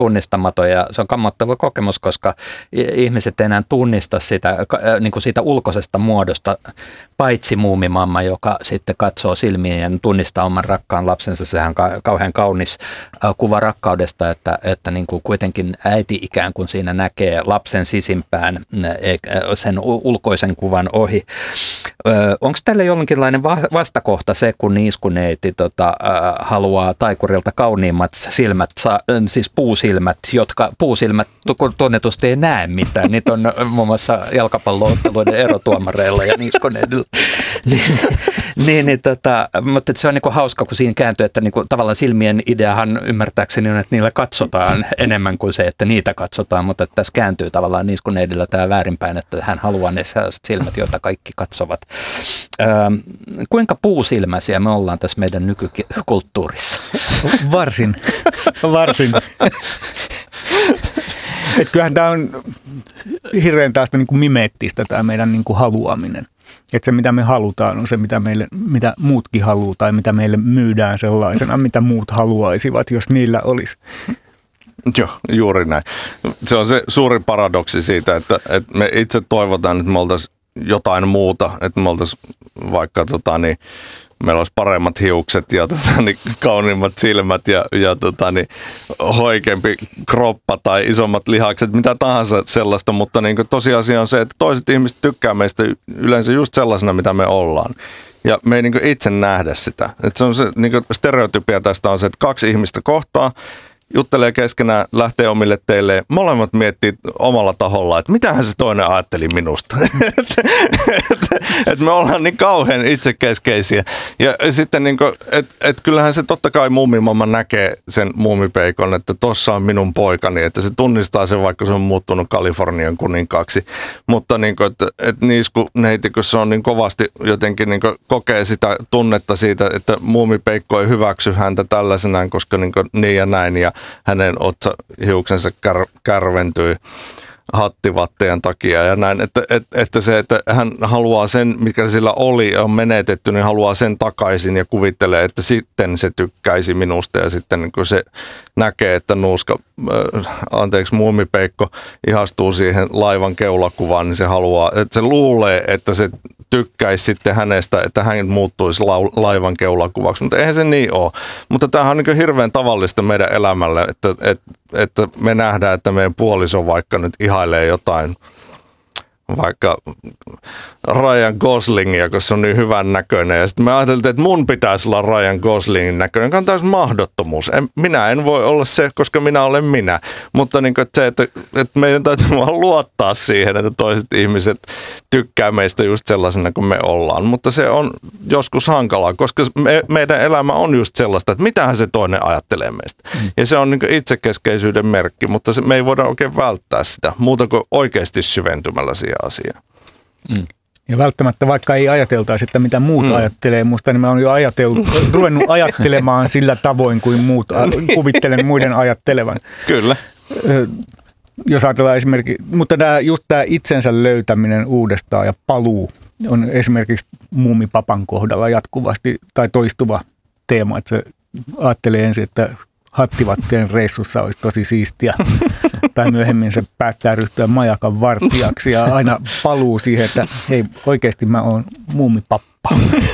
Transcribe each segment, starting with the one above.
tunnistamaton ja se on kammottava kokemus, koska ihmiset ei enää tunnista sitä, niin kuin siitä ulkoisesta muodosta, paitsi muumimamma, joka sitten katsoo silmiin ja tunnistaa oman rakkaan lapsensa. Sehän on kauhean kaunis kuva rakkaudesta, että niin kuin kuitenkin äiti ikään kuin siinä näkee lapsen sisimpään sen ulkoisen kuvan ohi. Onko tälle jonkinlainen vastakohta se, kun niiskuneiti haluaa taikurilta kauniimmat silmät, siis puusilmät, jotka puusilmät tunnetusti ei näe mitään. Niitä on muun muassa jalkapallo-otteluiden erotuomareilla ja niiskuneidilla. Mutta se on niin kuin hauska, kun siinä kääntyy, että niin kuin tavallaan silmien ideahan ymmärtääkseni on, että niillä katsotaan enemmän kuin se, että niitä katsotaan, mutta tässä kääntyy tavallaan niiskuneidillä tämä väärinpäin, että hän haluaa ne sellaiset silmät, joita kaikki katsovat. Kuinka puusilmäisiä me ollaan tässä meidän nykykulttuurissa? Varsin. Kyllähän tämä on hirveän taas niin kuin mimeettistä tämä meidän niin kuin haluaminen. Että se mitä me halutaan on se mitä muutkin haluaa tai mitä meille myydään sellaisena, mitä muut haluaisivat, jos niillä olisi. Joo, juuri näin. Se on se suuri paradoksi siitä, että me itse toivotaan, että me oltaisiin jotain muuta, että me oltaisiin vaikka meillä olisi paremmat hiukset ja kauniimmat silmät ja hoikempi kroppa tai isommat lihakset, mitä tahansa sellaista, mutta niin tosiasia on se, että toiset ihmiset tykkää meistä yleensä just sellaisena, mitä me ollaan. Ja me ei niin itse nähdä sitä. Että se on se niin stereotypia tästä on se, että kaksi ihmistä kohtaa, juttelee keskenään, lähtee omille teille. Molemmat miettii omalla taholla, että mitähän se toinen ajatteli minusta. Että me ollaan niin kauhean itsekeskeisiä. Ja sitten kyllähän se totta kai muumimamma näkee sen muumipeikon, että tossa on minun poikani. Että se tunnistaa sen, vaikka se on muuttunut Kalifornian kuninkaaksi. Mutta että niiskuneiti, kun se on niin kovasti jotenkin kokee sitä tunnetta siitä, että muumipeikko ei hyväksy häntä tällaisenään, koska niin ja näin. Ja hänen otsahiuksensa kärventyi hattivatteen takia ja näin, että se, että hän haluaa sen, mikä sillä oli ja on menetetty, niin haluaa sen takaisin ja kuvittelee, että sitten se tykkäisi minusta ja sitten kun se näkee, että muumipeikko ihastuu siihen laivan keulakuvaan, niin se haluaa, että se luulee, että se tykkäisi sitten hänestä, että hän muuttuisi laivan keulakuvaksi, mutta eihän se niin ole. Mutta tämähän on niin hirveän tavallista meidän elämälle, että me nähdään, että meidän puoliso vaikka nyt ihailee jotain, vaikka Ryan Goslingia, koska se on niin hyvän näköinen. Ja sitten me ajateltiin, että mun pitäisi olla Ryan Goslingin näköinen, joka on täysin mahdottomuus. Minä en voi olla se, koska minä olen minä. Mutta että meidän täytyy vaan luottaa siihen, että toiset ihmiset tykkää meistä just sellaisena kuin me ollaan. Mutta se on joskus hankalaa, koska meidän elämä on just sellaista, että mitähän se toinen ajattelee meistä. Ja se on itsekeskeisyyden merkki, mutta me ei voida oikein välttää sitä muuta kuin oikeasti syventymällä siihen asiaan. Ja välttämättä vaikka ei ajateltaisi, että mitä muut ajattelee musta, niin mä oon jo ruvennut ajattelemaan sillä tavoin, kuin muut kuvittelen muiden ajattelevan. Kyllä. Jos ajatellaan esimerkiksi, mutta just tämä itsensä löytäminen uudestaan ja paluu on esimerkiksi muumipapan kohdalla jatkuvasti tai toistuva teema, että se ajattelee ensin, että hattivatteen reissussa olisi tosi siistiä. Tai myöhemmin se päättää ryhtyä majakan vartijaksi ja aina paluu siihen, että hei, oikeasti mä oon muumipappa.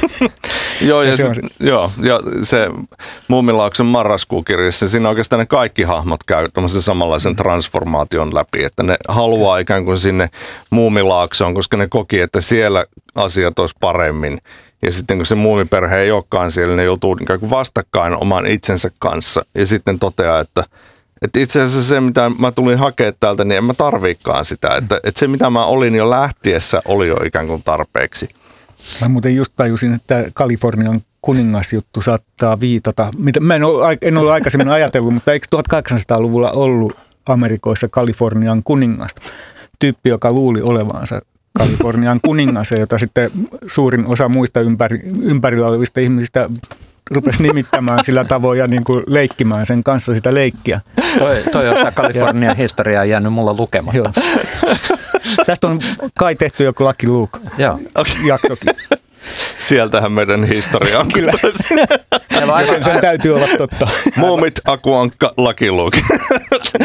ja se Muumilaakson marraskuukirjassa, siinä oikeastaan ne kaikki hahmot käy tämmöisen samanlaisen transformaation läpi, että ne haluaa ikään kuin sinne Muumilaaksoon, koska ne koki, että siellä asiat olisi paremmin. Ja sitten kun se muumiperhe ei olekaan siellä, ne joutuu ikään kuin vastakkain oman itsensä kanssa ja sitten toteaa, että itse asiassa se, mitä mä tulin hakemaan täältä, niin en mä tarviikaan sitä. Että se, mitä mä olin jo lähtiessä, oli jo ikään kuin tarpeeksi. Mä muuten just tajusin, että Kalifornian kuningasjuttu saattaa viitata. Mä en ole aikaisemmin ajatellut, mutta eikö 1800-luvulla ollut Amerikoissa Kalifornian kuningas? Tyyppi, joka luuli olevansa Kalifornian kuningas, jota sitten suurin osa muista ympärillä olevista ihmisistä rupesi nimittämään sillä tavoin ja niin kuin leikkimään sen kanssa sitä leikkiä. Toi osa Kalifornian historiaa on jäänyt mulla lukematta. Tästä on kai tehty joku Lucky Luke-jaksokin. Sieltähän meidän historia on. Kyllä. Sen täytyy olla totta. Muumit, Aku Ankka, Lucky Luke.